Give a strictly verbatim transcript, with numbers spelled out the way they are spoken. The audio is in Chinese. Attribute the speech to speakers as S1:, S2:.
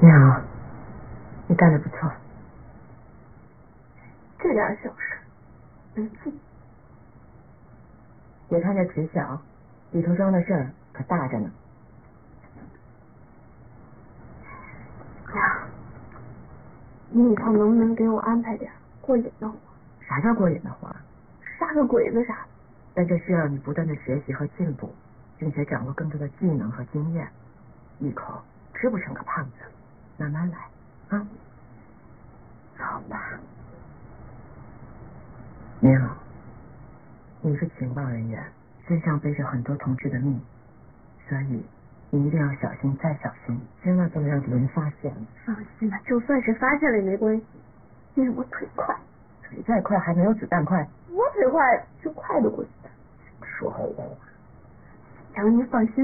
S1: 你好，你干得不错。
S2: 这点小事能记？
S1: 别看这词小，里头装的事儿可大着呢。
S2: 呀，你以后能不能给我安排点过瘾的活？
S1: 啥叫过瘾的活？
S2: 杀个鬼子啥的。
S1: 但这需要你不断的学习和进步，并且掌握更多的技能和经验。一口吃不成个胖子，慢慢来啊。
S2: 好吧。
S1: 你好，你是情报人员，身上背着很多同志的命，所以你一定要小心再小心，千万不能让敌人发现。
S2: 放心吧，就算是发现了也没关系，因为我腿快。
S1: 腿再快还没有子弹快。
S2: 我腿快就快得过子弹。
S1: 说好话。
S2: 只要您放心。